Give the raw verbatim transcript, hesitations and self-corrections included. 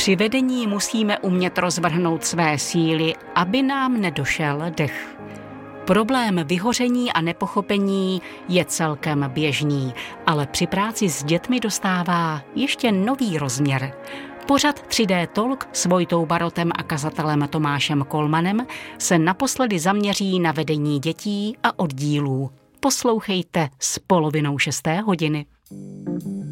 Při vedení musíme umět rozvrhnout své síly, aby nám nedošel dech. Problém vyhoření a nepochopení je celkem běžný, ale při práci s dětmi dostává ještě nový rozměr. Pořad tři dé Talk s Vojtou Barotem a kazatelem Tomášem Kolmanem se naposledy zaměří na vedení dětí a oddílů. Poslouchejte s polovinou šesté hodiny.